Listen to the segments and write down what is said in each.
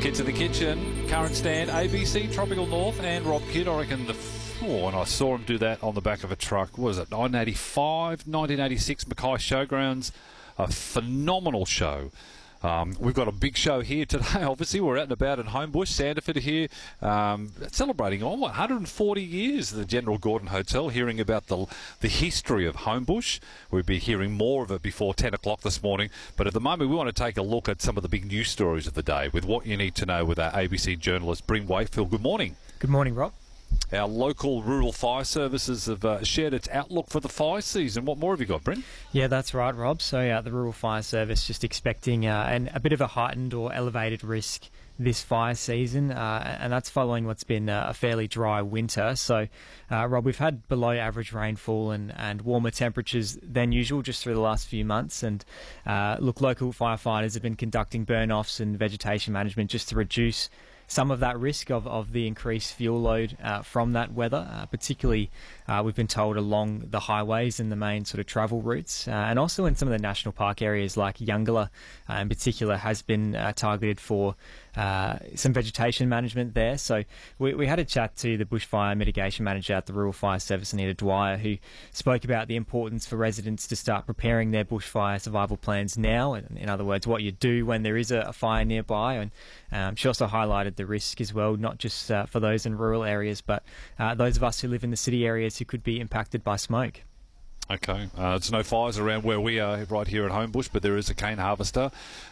Kids in the Kitchen, current stand, ABC, Tropical North, and Rob Kidd. I reckon and I saw him do that on the back of a truck. What was it, 1985, 1986, Mackay Showgrounds. A phenomenal show. We've got a big show here today. Obviously, we're out and about in Homebush, Sanderford here, celebrating 140 years of the General Gordon Hotel, hearing about the history of Homebush. We'll be hearing more of it before 10 o'clock this morning. But at the moment, we want to take a look at some of the big news stories of the day with what you need to know with our ABC journalist, Bryn Wakefield. Good morning. Good morning, Rob. Our local rural fire services have shared its outlook for the fire season. What more have you got, Bryn? Yeah, that's right, Rob. So the Rural Fire Service just expecting a bit of a heightened or elevated risk this fire season, and that's following what's been a fairly dry winter. So, Rob, we've had below average rainfall and warmer temperatures than usual just through the last few months. And local firefighters have been conducting burn-offs and vegetation management just to reduce some of that risk of the increased fuel load from that weather, particularly we've been told along the highways and the main sort of travel routes, and also in some of the national park areas like Youngalla in particular has been targeted for some vegetation management there. So we had a chat to the bushfire mitigation manager at the Rural Fire Service, Anita Dwyer, who spoke about the importance for residents to start preparing their bushfire survival plans now. In other words, what you do when there is a fire nearby. And she also highlighted the risk as well, not just for those in rural areas, but those of us who live in the city areas who could be impacted by smoke. Okay, there's no fires around where we are right here at Homebush, but there is a cane harvester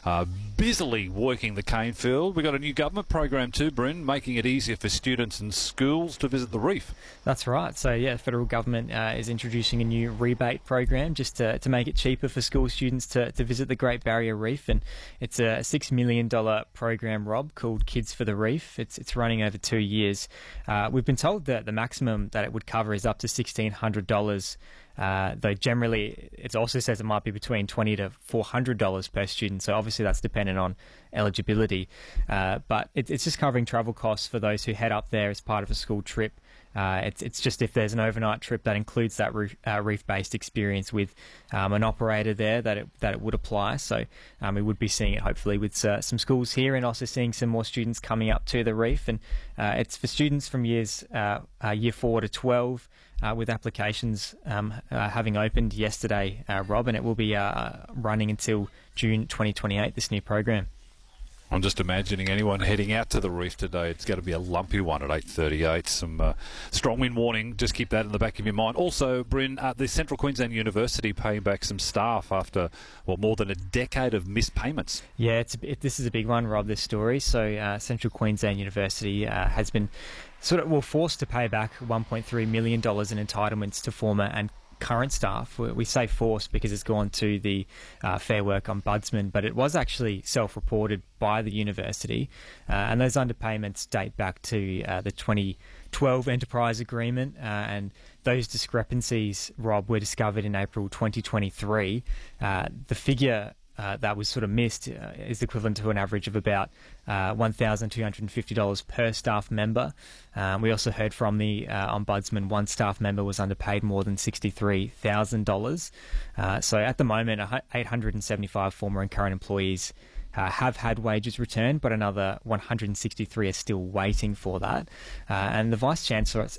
busily working the cane field. We've got a new government program too, Bryn, making it easier for students and schools to visit the reef. That's right. So, the federal government is introducing a new rebate program just to make it cheaper for school students to visit the Great Barrier Reef. And it's a $6 million program, Rob, called Kids for the Reef. It's running over 2 years. We've been told that the maximum that it would cover is up to $1,600. Though generally it also says it might be between $20 to $400 per student, so obviously that's dependent on eligibility, but it's just covering travel costs for those who head up there as part of a school trip. It's just if there's an overnight trip that includes that reef-based experience with an operator there that it would apply. So we would be seeing it hopefully with some schools here, and also seeing some more students coming up to the reef. And it's for students from years year 4 to 12, with applications having opened yesterday, Rob, and it will be running until June 2028, this new program. I'm just imagining anyone heading out to the reef today, it's going to be a lumpy one at 8:38. Some strong wind warning, just keep that in the back of your mind. Also, Bryn, the Central Queensland University paying back some staff after, more than a decade of missed payments. Yeah, this is a big one, Rob, this story. So Central Queensland University has been forced to pay back $1.3 million in entitlements to former and current staff. We say forced because it's gone to the Fair Work Ombudsman, but it was actually self-reported by the university, and those underpayments date back to the 2012 enterprise agreement, and those discrepancies, Rob, were discovered in April 2023. The figure that was missed is equivalent to an average of about $1,250 per staff member. We also heard from the Ombudsman one staff member was underpaid more than $63,000. So at the moment, 875 former and current employees have had wages returned, but another 163 are still waiting for that. And the Vice Chancellor at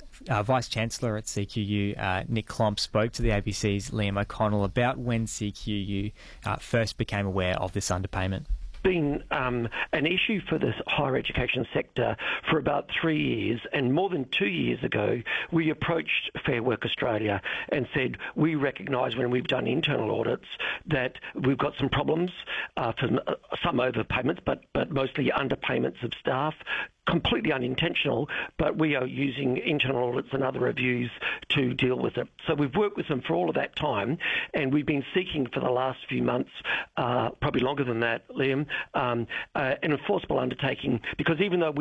CQU, Nick Klomp, spoke to the ABC's Liam O'Connell about when CQU first became aware of this underpayment. Been an issue for the higher education sector for about 3 years, and more than 2 years ago we approached Fair Work Australia and said we recognise when we've done internal audits that we've got some problems for some overpayments, but mostly underpayments of staff, completely unintentional, but we are using internal audits and other reviews to deal with it. So we've worked with them for all of that time, and we've been seeking for the last few months, probably longer than that, Liam, an enforceable undertaking, because even though